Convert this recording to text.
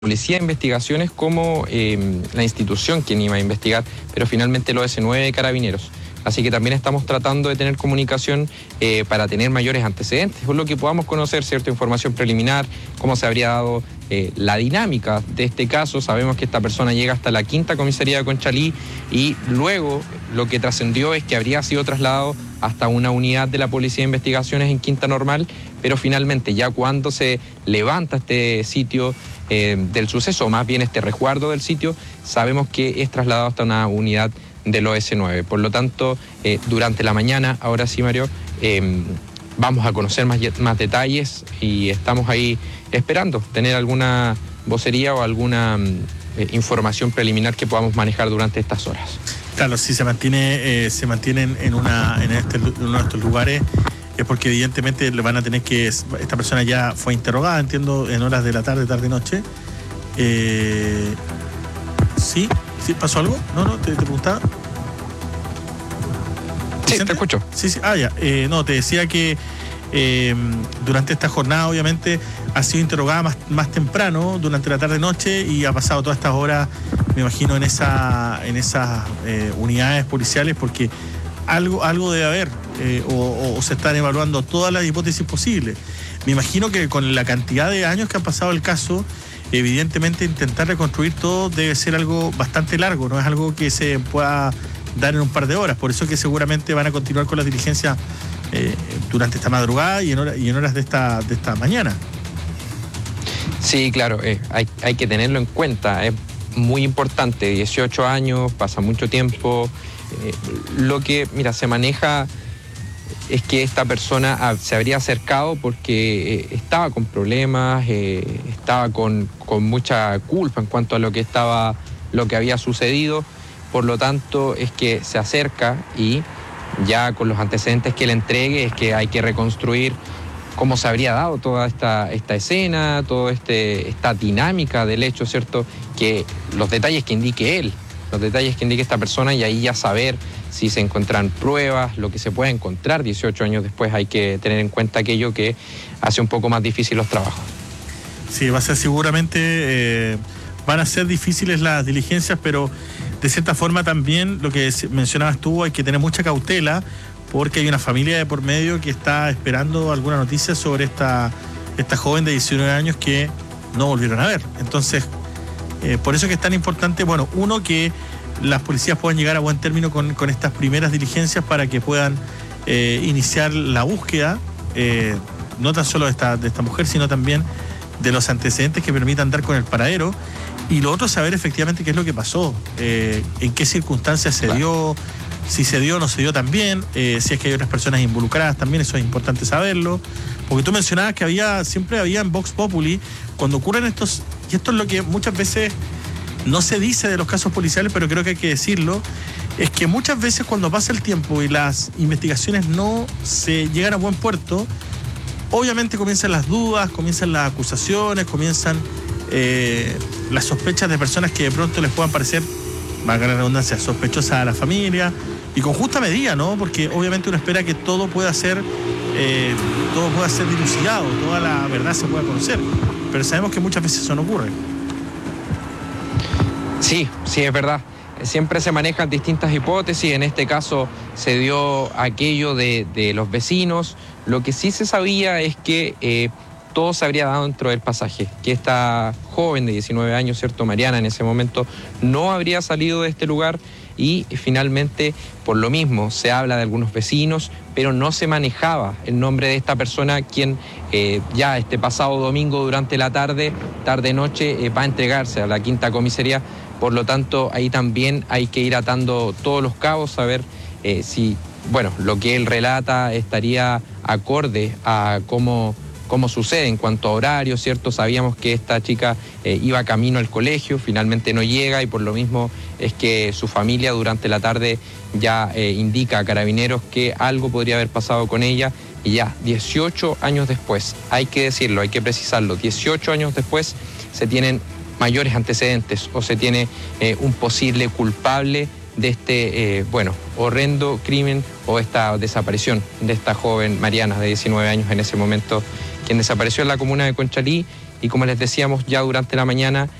Policía de Investigaciones como la institución quien iba a investigar, pero finalmente lo OS9 de Carabineros. Así que también estamos tratando de tener comunicación para tener mayores antecedentes, por lo que podamos conocer cierta información preliminar, cómo se habría dado la dinámica de este caso. Sabemos que esta persona llega hasta la 5ª comisaría de Conchalí y luego lo que trascendió es que habría sido trasladado hasta una unidad de la Policía de Investigaciones en Quinta Normal, pero finalmente ya cuando se levanta este sitio del suceso, o más bien este resguardo del sitio, sabemos que es trasladado hasta una unidad del OS9. Por lo tanto, durante la mañana, ahora sí, Mario, vamos a conocer más detalles y estamos ahí esperando tener alguna vocería o alguna información preliminar que podamos manejar durante estas horas. Claro, si se mantienen en uno de estos lugares, es porque evidentemente le van a tener que... Esta persona ya fue interrogada, entiendo, en horas de la tarde-noche. ¿Sí? ¿Pasó algo? No, te preguntaba. Sí, te escucho. Sí. Ya. No, te decía que durante esta jornada, obviamente, ha sido interrogada más temprano, durante la tarde-noche, y ha pasado todas estas horas, me imagino, en esas unidades policiales, porque algo debe haber, o se están evaluando todas las hipótesis posibles. Me imagino que con la cantidad de años que han pasado el caso, evidentemente intentar reconstruir todo debe ser algo bastante largo, no es algo que se pueda dar en un par de horas. Por eso que seguramente van a continuar con las diligencias durante esta madrugada y en horas de esta mañana. Sí, claro, hay que tenerlo en cuenta, es muy importante, 18 años, pasa mucho tiempo. Lo que, se maneja es que esta persona se habría acercado porque estaba con problemas, estaba con mucha culpa en cuanto a lo que había sucedido. Por lo tanto, es que se acerca y ya con los antecedentes que le entregue es que hay que reconstruir cómo se habría dado toda esta escena, toda esta dinámica del hecho, ¿cierto? Que los detalles que indique él, los detalles que indique esta persona, y ahí ya saber si se encuentran pruebas, lo que se puede encontrar 18 años después. Hay que tener en cuenta aquello que hace un poco más difícil los trabajos. Sí, va a ser seguramente, van a ser difíciles las diligencias, pero de cierta forma también, lo que mencionabas tú, hay que tener mucha cautela, porque hay una familia de por medio que está esperando alguna noticia sobre esta joven de 19 años que no volvieron a ver. Entonces, por eso que es tan importante, uno, que las policías puedan llegar a buen término con estas primeras diligencias para que puedan iniciar la búsqueda, no tan solo de esta mujer, sino también de los antecedentes que permitan dar con el paradero. Y lo otro, saber efectivamente qué es lo que pasó, en qué circunstancias se dio, si se dio o no se dio también, si es que hay otras personas involucradas también, eso es importante saberlo. Porque tú mencionabas que siempre había en Vox Populi, cuando ocurren estos, y esto es lo que muchas veces no se dice de los casos policiales, pero creo que hay que decirlo, es que muchas veces cuando pasa el tiempo y las investigaciones no se llegan a buen puerto, obviamente comienzan las dudas, comienzan las acusaciones, comienzan las sospechas de personas que de pronto les puedan parecer, valga la redundancia, sospechosas a la familia, y con justa medida, ¿no? Porque obviamente uno espera que todo pueda ser dilucidado, toda la verdad se pueda conocer, pero sabemos que muchas veces eso no ocurre. Sí, es verdad. Siempre se manejan distintas hipótesis. En este caso se dio aquello de los vecinos. Lo que sí se sabía es que todo se habría dado dentro del pasaje, que esta joven de 19 años, ¿cierto? Mariana, en ese momento no habría salido de este lugar, y finalmente, por lo mismo, se habla de algunos vecinos, pero no se manejaba el nombre de esta persona, quien ya este pasado domingo durante la tarde-noche va a entregarse a la 5ª comisaría. Por lo tanto, ahí también hay que ir atando todos los cabos, saber si, lo que él relata estaría acorde a cómo sucede en cuanto a horario, ¿cierto? Sabíamos que esta chica iba camino al colegio, finalmente no llega, y por lo mismo es que su familia durante la tarde ya indica a Carabineros que algo podría haber pasado con ella, y ya 18 años después, hay que decirlo, hay que precisarlo, 18 años después se tienen mayores antecedentes o se tiene un posible culpable de este, horrendo crimen o esta desaparición de esta joven Mariana de 19 años en ese momento, quien desapareció en la comuna de Conchalí y como les decíamos ya durante la mañana,